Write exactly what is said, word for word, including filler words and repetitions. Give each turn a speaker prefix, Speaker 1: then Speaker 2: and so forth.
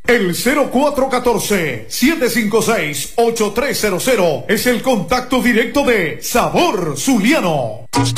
Speaker 1: El cero cuatro uno cuatro, siete cinco seis, ocho tres cero cero es el contacto directo de Sabor Zuliano.